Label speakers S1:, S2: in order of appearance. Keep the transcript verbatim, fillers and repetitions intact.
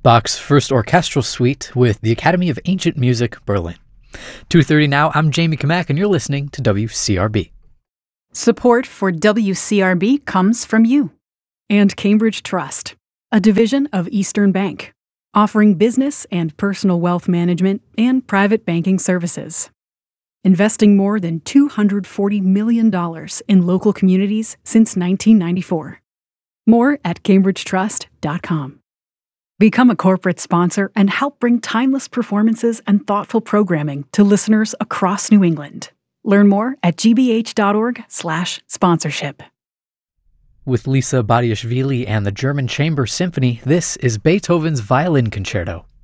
S1: Bach's First Orchestral Suite with the Academy of Ancient Music, Berlin. two thirty now, I'm Jamie Kamak, and you're listening to W C R B.
S2: Support for W C R B comes from you. And Cambridge Trust, a division of Eastern Bank, offering business and personal wealth management and private banking services. Investing more than two hundred forty million dollars in local communities since nineteen ninety-four. More at cambridge trust dot com. Become a corporate sponsor and help bring timeless performances and thoughtful programming to listeners across New England. Learn more at g b h dot org slash sponsorship.
S1: With Lisa Badiashvili and the German Chamber Symphony, this is Beethoven's Violin Concerto.